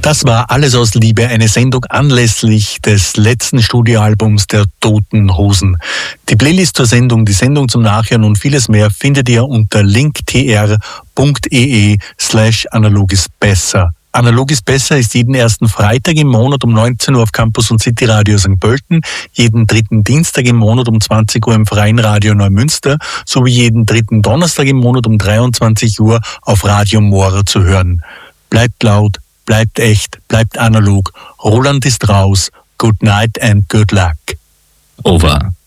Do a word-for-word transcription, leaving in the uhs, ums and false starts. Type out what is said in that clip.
Das war Alles aus Liebe, eine Sendung anlässlich des letzten Studioalbums der Toten Hosen. Die Playlist zur Sendung, die Sendung zum Nachhören und vieles mehr findet ihr unter linktr punkt ee slash analog ist besser. Analog ist besser ist jeden ersten Freitag im Monat um neunzehn Uhr auf Campus und City Radio Sankt Pölten, jeden dritten Dienstag im Monat um zwanzig Uhr im Freien Radio Neumünster sowie jeden dritten Donnerstag im Monat um dreiundzwanzig Uhr auf Radio Mora zu hören. Bleibt laut, bleibt echt, bleibt analog. Roland ist raus. Good night and good luck. Over.